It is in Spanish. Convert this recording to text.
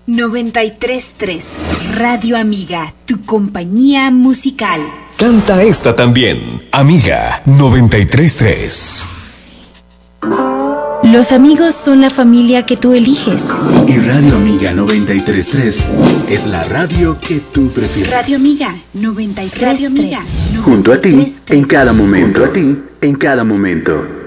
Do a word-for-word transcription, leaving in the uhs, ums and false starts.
noventa y tres punto tres Radio Amiga, tu compañía musical. Canta esta también, Amiga noventa y tres punto tres. Los amigos son la familia que tú eliges. Y Radio Amiga noventa y tres punto tres es la radio que tú prefieres. Radio Amiga noventa y tres punto tres. Junto a ti, en cada momento. Junto a ti, en cada momento.